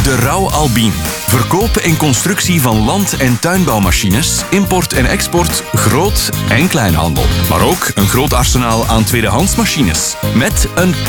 De Rauw Albin. Verkoop en constructie van land- en tuinbouwmachines, import en export, groot- en kleinhandel. Maar ook een groot arsenaal aan tweedehandsmachines. Met een